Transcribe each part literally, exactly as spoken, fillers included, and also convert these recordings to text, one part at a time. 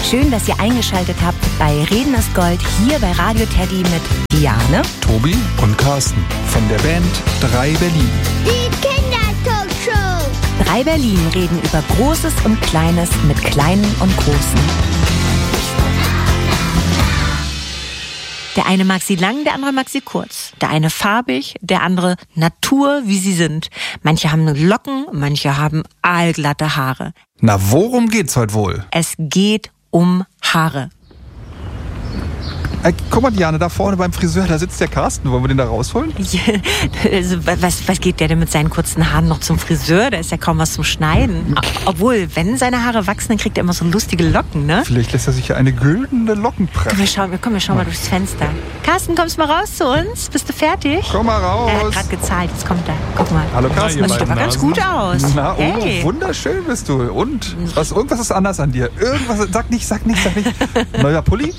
Schön, dass ihr eingeschaltet habt bei Reden ist Gold hier bei Radio Teddy mit Diane, Tobi und Carsten von der Band drei Berlin. Die Kindertalkshow. drei Berlin reden über Großes und Kleines mit Kleinen und Großen. Der eine mag sie lang, der andere mag sie kurz. Der eine farbig, der andere Natur, wie sie sind. Manche haben Locken, manche haben aalglatte Haare. Na, worum geht's heute wohl? Es geht um Haare. Äh, guck mal, Diane, da vorne beim Friseur, da sitzt der Carsten. Wollen wir den da rausholen? Ja, also, was, was geht der denn mit seinen kurzen Haaren noch zum Friseur? Da ist ja kaum was zum Schneiden. Obwohl, wenn seine Haare wachsen, dann kriegt er immer so lustige Locken, ne? Vielleicht lässt er sich ja eine güldene Lockenpresse. Komm, wir schauen, komm, wir schauen mal durchs Fenster. Carsten, kommst du mal raus zu uns? Bist du fertig? Komm mal raus. Er hat gerade gezahlt, jetzt kommt er. Guck mal. Hallo Carsten. Das sieht aber ganz gut aus. Na, oh, Hey. wunderschön bist du. Und? Was, irgendwas ist anders an dir. Irgendwas, sag nicht, sag nicht, sag nicht. Neuer Pulli?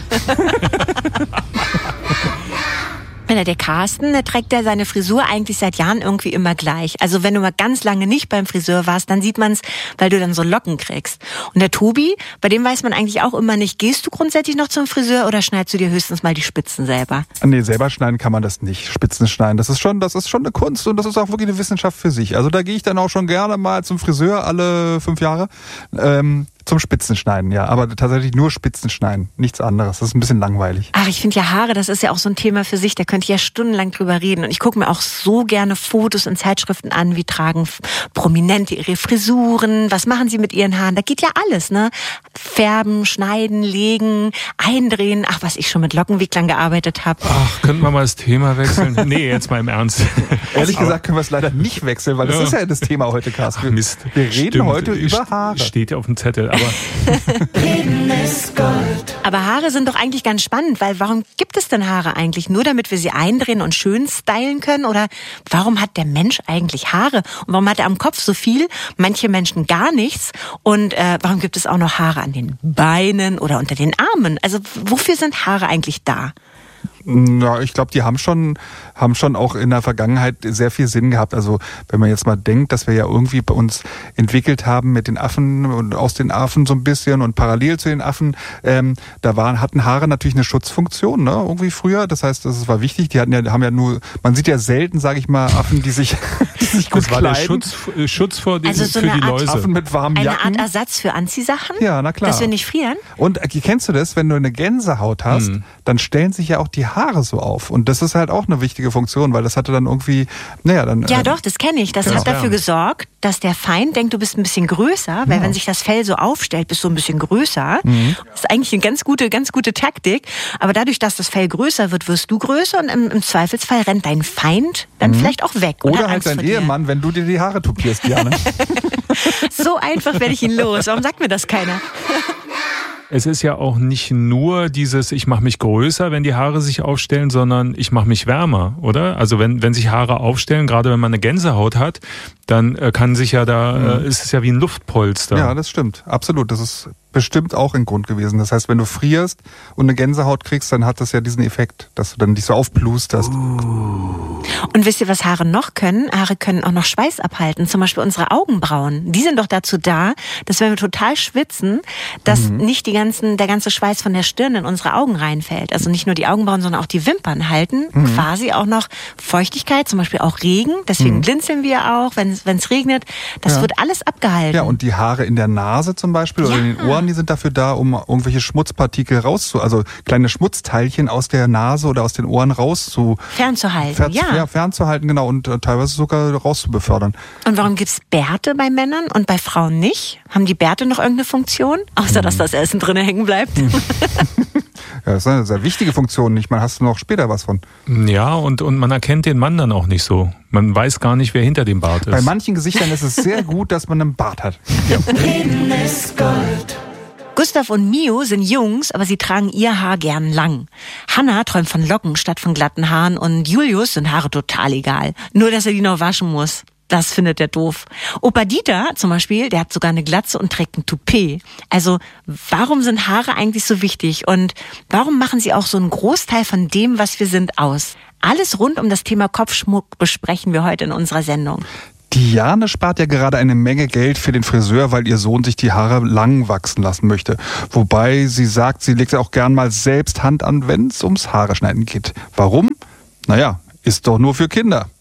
Der Carsten, der trägt ja seine Frisur eigentlich seit Jahren irgendwie immer gleich. Also wenn du mal ganz lange nicht beim Friseur warst, dann sieht man's, weil du dann so Locken kriegst. Und der Tobi, bei dem weiß man eigentlich auch immer nicht, gehst du grundsätzlich noch zum Friseur oder schneidest du dir höchstens mal die Spitzen selber? Nee, selber schneiden kann man das nicht. Spitzen schneiden, das ist schon, das ist schon eine Kunst und das ist auch wirklich eine Wissenschaft für sich. Also da gehe ich dann auch schon gerne mal zum Friseur alle fünf Jahre. Ähm, Zum Spitzenschneiden, ja. Aber tatsächlich nur Spitzenschneiden, nichts anderes. Das ist ein bisschen langweilig. Ach, ich finde ja Haare, das ist ja auch so ein Thema für sich. Da könnte ich ja stundenlang drüber reden. Und ich gucke mir auch so gerne Fotos in Zeitschriften an. Wie tragen Prominente ihre Frisuren? Was machen sie mit ihren Haaren? Da geht ja alles, ne? Färben, schneiden, legen, eindrehen. Ach, was ich schon mit Lockenwicklern gearbeitet habe. Ach, könnten wir mal das Thema wechseln? Nee, jetzt mal im Ernst. Ehrlich gesagt können wir es leider nicht wechseln, weil das Ja. ist ja das Thema heute, Carsten. Ach, Mist. Wir reden Stimmt. heute über St- Haare. Steht ja auf dem Zettel, aber Aber Haare sind doch eigentlich ganz spannend, weil warum gibt es denn Haare eigentlich? Nur damit wir sie eindrehen und schön stylen können? Oder warum hat der Mensch eigentlich Haare? Und warum hat er am Kopf so viel? Manche Menschen gar nichts. Und äh, warum gibt es auch noch Haare an den Beinen oder unter den Armen? Also wofür sind Haare eigentlich da? Ja, ich glaube, die haben schon, haben schon auch in der Vergangenheit sehr viel Sinn gehabt. Also wenn man jetzt mal denkt, dass wir ja irgendwie bei uns entwickelt haben mit den Affen und aus den Affen so ein bisschen und parallel zu den Affen, ähm, da waren, hatten Haare natürlich eine Schutzfunktion, ne? Irgendwie früher. Das heißt, das war wichtig. Die hatten ja, haben ja nur, man sieht ja selten, sage ich mal, Affen, die sich, die sich gut das war kleiden. der Schutz, äh, Schutz vor den, Also so für eine die Art Läuse. Affen mit warmen Eine Jacken. Art Ersatz für Anziehsachen? Ja, na klar. Dass wir nicht frieren? Und äh, kennst du das, wenn du eine Gänsehaut hast, Hm. dann stellen sich ja auch die Haare so auf. Und das ist halt auch eine wichtige Funktion, weil das hatte dann irgendwie, naja, dann... Ja, äh, doch, das kenne ich. Das genau. hat dafür Ja. gesorgt, dass der Feind denkt, du bist ein bisschen größer, weil Ja. wenn sich das Fell so aufstellt, bist du ein bisschen größer. Mhm. Das ist eigentlich eine ganz gute, ganz gute Taktik. Aber dadurch, dass das Fell größer wird, wirst du größer und im, im Zweifelsfall rennt dein Feind dann vielleicht auch weg. Und Oder hat halt Angst dein vor dir. Ehemann, wenn du dir die Haare tupierst, Diane. So einfach werde ich ihn los. Warum sagt mir das keiner? Es ist ja auch nicht nur dieses, ich mache mich größer, wenn die Haare sich aufstellen, sondern ich mache mich wärmer, oder? Also wenn, wenn sich Haare aufstellen, gerade wenn man eine Gänsehaut hat, dann äh, kann sich ja da, Mhm. äh, ist es ja wie ein Luftpolster. Ja, das stimmt. Absolut. Das ist bestimmt auch ein Grund gewesen. Das heißt, wenn du frierst und eine Gänsehaut kriegst, dann hat das ja diesen Effekt, dass du dann dich so aufblusterst. Und wisst ihr, was Haare noch können? Haare können auch noch Schweiß abhalten. Zum Beispiel unsere Augenbrauen. Die sind doch dazu da, dass wenn wir total schwitzen, dass nicht die ganzen, der ganze Schweiß von der Stirn in unsere Augen reinfällt. Also nicht nur die Augenbrauen, sondern auch die Wimpern halten quasi auch noch Feuchtigkeit, zum Beispiel auch Regen. Deswegen blinzeln wir auch, wenn es regnet. Das Ja. wird alles abgehalten. Ja, und die Haare in der Nase zum Beispiel oder in den Ohren, die sind dafür da, um irgendwelche Schmutzpartikel rauszu, also kleine Schmutzteilchen aus der Nase oder aus den Ohren rauszu, Fernzuhalten, fer- ja. ja, fernzuhalten, genau, und äh, teilweise sogar rauszubefördern. Und warum gibt's Bärte bei Männern und bei Frauen nicht? Haben die Bärte noch irgendeine Funktion? Außer, dass das Essen drinnen hängen bleibt. Ja, das ist eine sehr wichtige Funktion. Ich meine, hast du noch später was von? Ja, und, und man erkennt den Mann dann auch nicht so. Man weiß gar nicht, wer hinter dem Bart ist. Bei manchen Gesichtern ist es sehr gut, dass man einen Bart hat. Gustav und Mio sind Jungs, aber sie tragen ihr Haar gern lang. Hannah träumt von Locken statt von glatten Haaren und Julius sind Haare total egal. Nur, dass er die noch waschen muss. Das findet er doof. Opa Dieter zum Beispiel, der hat sogar eine Glatze und trägt ein Toupet. Also warum sind Haare eigentlich so wichtig? Und warum machen sie auch so einen Großteil von dem, was wir sind, aus? Alles rund um das Thema Kopfschmuck besprechen wir heute in unserer Sendung. Diane spart ja gerade eine Menge Geld für den Friseur, weil ihr Sohn sich die Haare lang wachsen lassen möchte. Wobei sie sagt, sie legt auch gern mal selbst Hand an, wenn es ums Haare schneiden geht. Warum? Naja, ist doch nur für Kinder.